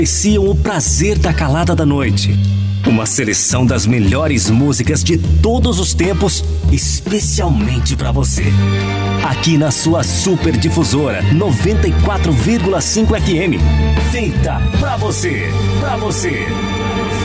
Apreciam o prazer da calada da noite. Uma seleção das melhores músicas de todos os tempos, especialmente para você. Aqui na sua Super Difusora 94,5 FM. Feita pra você, pra você.